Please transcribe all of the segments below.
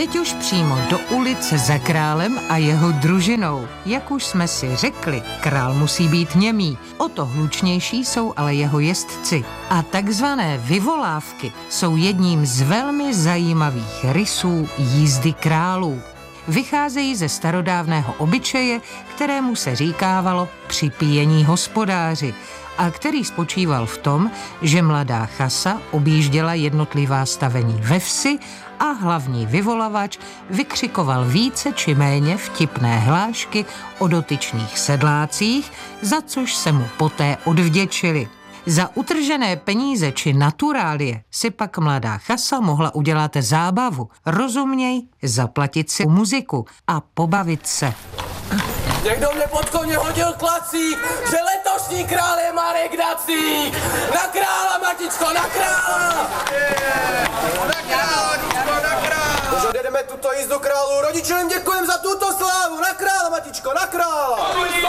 teď už přímo do ulice za králem a jeho družinou. Jak už jsme si řekli, král musí být němý, o to hlučnější jsou ale jeho jezdci. A takzvané vyvolávky jsou jedním z velmi zajímavých rysů jízdy králů. Vycházejí ze starodávného obyčeje, kterému se říkávalo připíjení hospodáři a který spočíval v tom, že mladá chasa objížděla jednotlivá stavení ve vsi a hlavní vyvolavač vykřikoval více či méně vtipné hlášky o dotyčných sedlácích, za což se mu poté odvděčili. Za utržené peníze či naturálie si pak mladá chasa mohla udělat zábavu, rozuměj, zaplatit si muziku a pobavit se. Někdo mě pod koně hodil klacík, že letošní král je Marek Dacík. Na krála, Matičko, na krála! Na krála, Matičko, na krála! Už odjedeme tuto jízdu králu, rodičům děkujem za tuto slávu. Na krála, Matičko, na krála!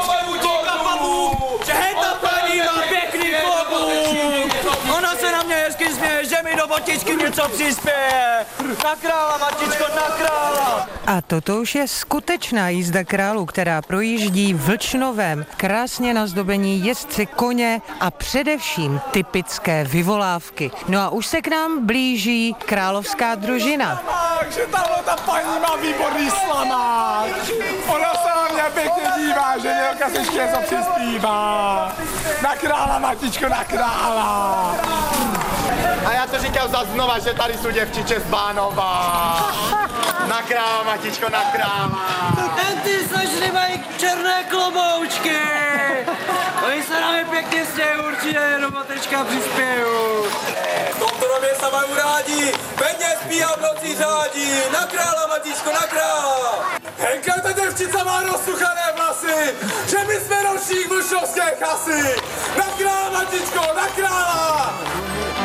Že ta paní má pěkný klobouk! Ona se na mě hezky směje, že mi do botičky něco přispěje! Na krála, Matičko, na krála! A toto už je skutečná jízda králů, která projíždí Vlčnovem. Krásně nazdobení jezdci koně a především typické vyvolávky. No a už se k nám blíží královská družina. Takže ta paní má výborný slamák! Ona se na mě pěkně dívá, že Nělka se ještě něco přispívá! Na krála, Matičko, na krála! A já to říkám zas znova, že tady jsou děvčiče z Bánova! Na krála, Matičko, na krála! Ten ty slečny mají černé kloboučky! Oni se na mě pěkně stějí, určitě jenom Matečka přispěju. V tomto domě se mají rádi, peněz píja v noci řádí. Na krála, Matičko, na krála! Henka, ta děvčica má rozsuchané vlasy, že my jsme ročník vlčovské chasy. Na